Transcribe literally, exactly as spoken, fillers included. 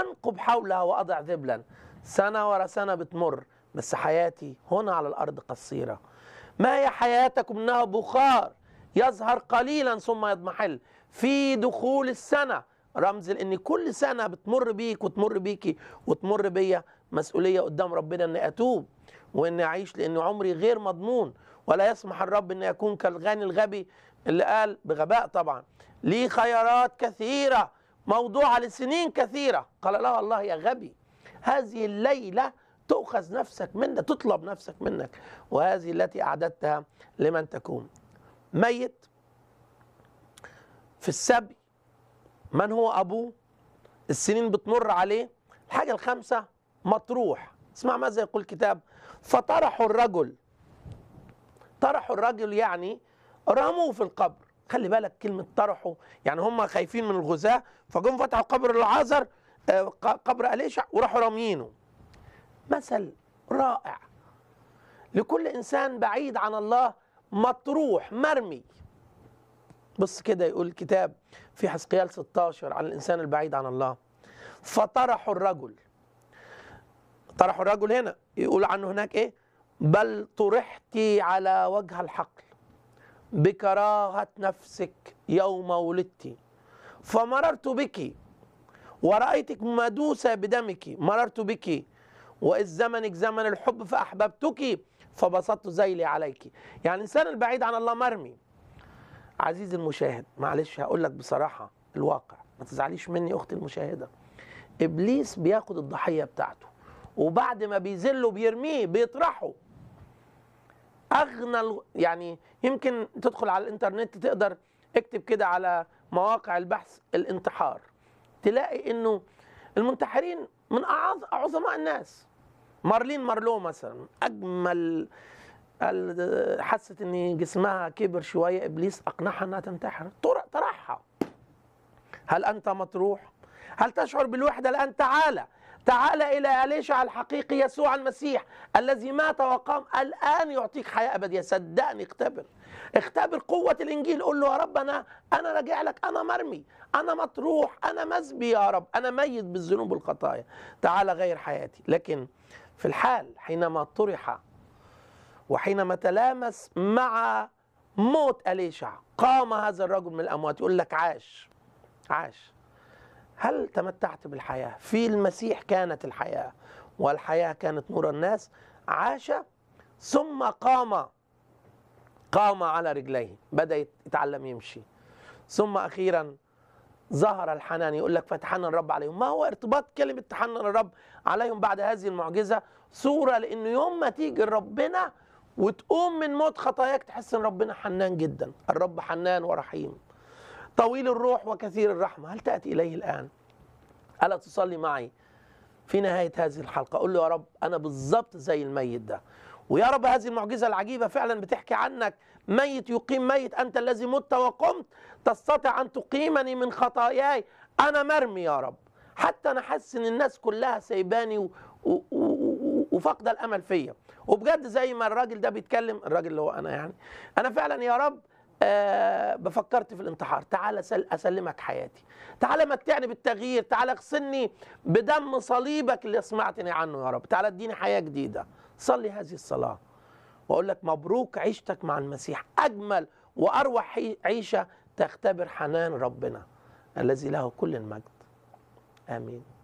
أنقب حولها وأضع ذبلا. سنة ورا سنة بتمر، بس حياتي هنا على الأرض قصيرة. ما هي حياتكم؟ إنها بخار يظهر قليلا ثم يضمحل في دخول السنة. رمز لأن كل سنة بتمر بيك وتمر بيكي وتمر بيا مسؤولية قدام ربنا أني أتوب وأني أعيش، لأن عمري غير مضمون. ولا يسمح الرب أن يكون كالغني الغبي اللي قال بغباء طبعا: لي خيارات كثيرة موضوعة لسنين كثيرة. قال له الله: يا غبي، هذه الليلة تؤخذ نفسك منك، تطلب نفسك منك، وهذه التي أعددتها لمن تكون. ميت في السبي، من هو أبوه؟ السنين بتمر عليه. الحاجة الخامسة مطروح. اسمع ماذا يقول الكتاب: فطرحوا الرجل. طرحوا الرجل يعني رموه في القبر. خلي بالك كلمة طرحوا، يعني هم خايفين من الغزاة فجم فتحوا قبر العازر، قبر أليشع، وراحوا راميينه. مثل رائع لكل إنسان بعيد عن الله، مطروح مرمي. بص كده يقول الكتاب في حزقيال ستة عشر عن الإنسان البعيد عن الله: فطرحوا الرجل. طرحوا الرجل هنا يقول عنه هناك إيه؟ بل طرحتي على وجه الحقل بكراهة نفسك يوم ولدت، فمررت بك ورأيتك مدوسة بدمك، مررت بك وإذ زمنك زمن الحب فأحببتك فبسطت ذيلي عليك. يعني الإنسان البعيد عن الله مرمي. عزيزي المشاهد، معلش هقول لك بصراحة الواقع، ما تزعليش مني أختي المشاهدة. إبليس بياخد الضحية بتاعته وبعد ما بيذله بيرميه، بيطرحه. أغنى يعني يمكن تدخل على الإنترنت تقدر اكتب كده على مواقع البحث الانتحار، تلاقي إنه المنتحرين من أعظم الناس. مارلين مارلو مثلا، أجمل، حست إن جسمها كبر شوية، إبليس أقنعها أنها تنتحر، طرحها. هل أنت مطروح؟ هل تشعر بالوحدة الآن؟ تعالى تعال إلى أليشع الحقيقي، يسوع المسيح الذي مات وقام، الآن يعطيك حياة أبدية. صدقني، اختبر اختبر قوة الإنجيل. قول له: يا رب أنا أنا راجع لك، أنا مرمي، أنا مطروح، أنا مسبي يا رب، أنا ميت بالذنوب والخطايا، تعال غير حياتي. لكن في الحال حينما طرح وحينما تلامس مع موت أليشع قام هذا الرجل من الأموات. يقول لك عاش عاش. هل تمتعت بالحياة؟ في المسيح كانت الحياة، والحياة كانت نور الناس. عاش ثم قام قام على رجليه، بدأ يتعلم يمشي. ثم أخيرا ظهر الحنان. يقول لك: فتحنن الرب عليهم. ما هو ارتباط كلمة تحنن الرب عليهم بعد هذه المعجزة؟ صورة لأنه يوم ما تيجي ربنا وتقوم من موت خطاياك تحس ان ربنا حنان جدا. الرب حنان ورحيم طويل الروح وكثير الرحمة. هل تأتي إليه الآن؟ ألا تصلي معي في نهاية هذه الحلقة؟ قل له: يا رب أنا بالظبط زي الميت ده، ويا رب هذه المعجزة العجيبة فعلا بتحكي عنك، ميت يقيم ميت، أنت الذي مت وقمت تستطيع أن تقيمني من خطاياي. أنا مرمي يا رب، حتى أنا حاسس إن الناس كلها سايباني و... و... و... وفقد الأمل فيا. وبجد زي ما الراجل ده بيتكلم، الراجل اللي هو أنا، يعني أنا فعلا يا رب أه بفكرت في الانتحار. تعال أسلمك حياتي، تعال متعني بالتغيير، تعال اغسلني بدم صليبك اللي سمعتني عنه يا رب، تعال اديني حياة جديدة. صلي هذه الصلاة وأقول لك مبروك عيشتك مع المسيح، أجمل وأروع عيشة تختبر حنان ربنا الذي له كل المجد. آمين.